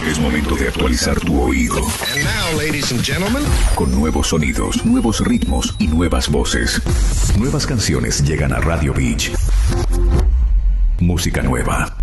Es momento de actualizar tu oído. And now, ladies and gentlemen, con nuevos sonidos, nuevos ritmos y nuevas voces. Nuevas canciones llegan a Radio Beach. Música nueva.